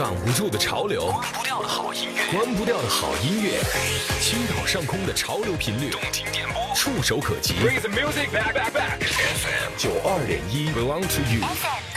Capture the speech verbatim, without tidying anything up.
挡不住的潮流， 关不掉的好音乐， 关不掉的好音乐，青岛上空的潮流频率， 动听点播， 触手可及 Bring the music back, back, back. F M 九二点一 belong to you。